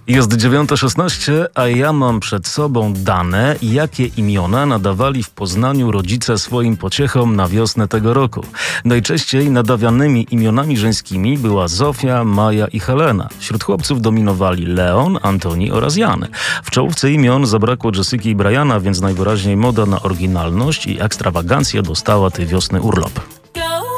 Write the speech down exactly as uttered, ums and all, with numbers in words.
Jest dziewiąta szesnaście, a ja mam przed sobą dane, jakie imiona nadawali w Poznaniu rodzice swoim pociechom na wiosnę tego roku. Najczęściej nadawianymi imionami żeńskimi była Zofia, Maja i Helena. Wśród chłopców dominowali Leon, Antoni oraz Jan. W czołówce imion zabrakło Jessica i Briana, więc najwyraźniej moda na oryginalność i ekstrawagancję dostała tej wiosny urlop.